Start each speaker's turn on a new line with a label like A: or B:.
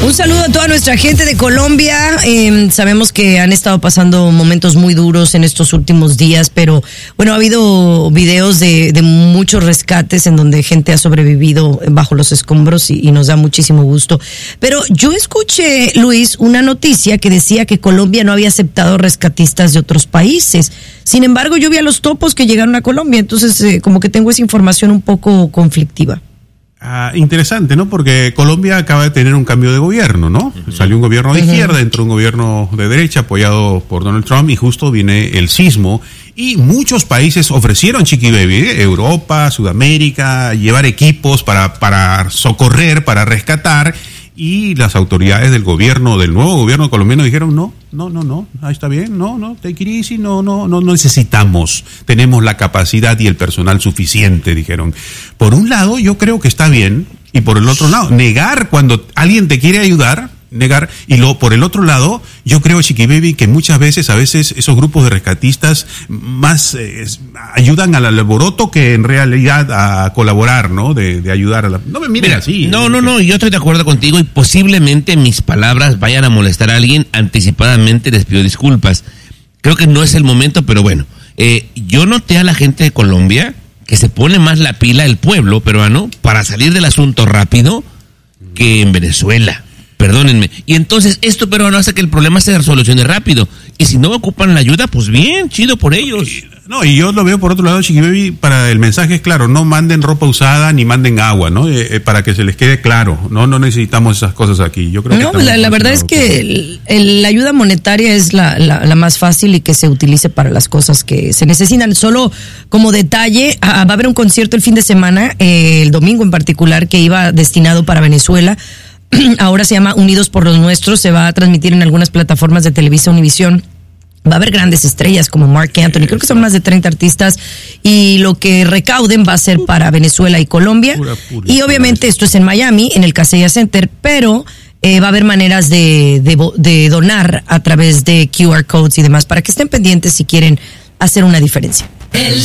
A: Un saludo a toda nuestra gente de Colombia. Sabemos que han estado pasando momentos muy duros en estos últimos días, pero bueno, ha habido videos de muchos rescates en donde gente ha sobrevivido bajo los escombros y nos da muchísimo gusto. Pero yo escuché, Luis, una noticia que decía que Colombia no había aceptado rescatistas de otros países. Sin embargo, yo vi a los topos que llegaron a Colombia, entonces como que tengo esa información un poco conflictiva.
B: Interesante, ¿no? Porque Colombia acaba de tener un cambio de gobierno, ¿no? Salió un gobierno de izquierda, entró un gobierno de derecha apoyado por Donald Trump y justo viene el sismo y muchos países ofrecieron Chiqui Baby, Europa, Sudamérica, llevar equipos para socorrer, para rescatar, y las autoridades del nuevo gobierno colombiano dijeron no, ahí está bien, take it easy, no necesitamos, tenemos la capacidad y el personal suficiente, dijeron. Por un lado, yo creo que está bien, y por el otro lado, negar cuando alguien te quiere ayudar, por el otro lado, yo creo, Chiqui Baby, que a veces esos grupos de rescatistas más ayudan al alboroto que en realidad a colaborar, ¿no? De ayudar a la... No me miren así.
C: No, yo estoy de acuerdo contigo y posiblemente mis palabras vayan a molestar a alguien. Anticipadamente les pido disculpas. Creo que no es el momento, pero bueno. Yo noté a la gente de Colombia que se pone más la pila, el pueblo peruano, para salir del asunto rápido que en Venezuela. Perdónenme. Y entonces esto peruano hace que el problema se resolucione rápido. Y si no ocupan la ayuda, pues bien, chido por ellos.
B: Y yo lo veo por otro lado, Chiqui Baby, para el mensaje es claro, no manden ropa usada ni manden agua, ¿no? Para que se les quede claro, no necesitamos esas cosas aquí. Yo creo que
A: la verdad es que la ayuda monetaria es la más fácil y que se utilice para las cosas que se necesitan. Solo como detalle, va a haber un concierto el fin de semana, el domingo en particular, que iba destinado para Venezuela. Ahora se llama Unidos por los Nuestros, se va a transmitir en algunas plataformas de Televisa Univisión. Va a haber grandes estrellas como Marc Anthony, creo que son más de 30 artistas, y lo que recauden va a ser para Venezuela y Colombia. Y obviamente esto es en Miami, en el Kaseya Center, pero va a haber maneras de donar a través de QR codes y demás, para que estén pendientes si quieren hacer una diferencia.